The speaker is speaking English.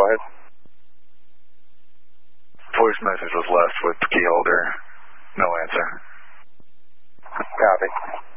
ahead. Voice message was left with key holder. No answer. Copy.